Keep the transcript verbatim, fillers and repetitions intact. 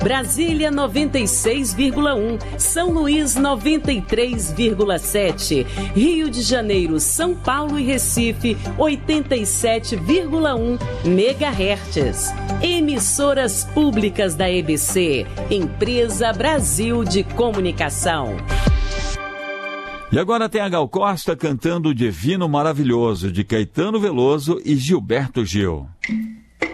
Brasília noventa e seis vírgula um, São Luís noventa e três vírgula sete, Rio de Janeiro, São Paulo e Recife oitenta e sete vírgula um megahertz. Emissoras públicas da E B C, Empresa Brasil de Comunicação. E agora tem a Gal Costa cantando o Divino Maravilhoso, de Caetano Veloso e Gilberto Gil.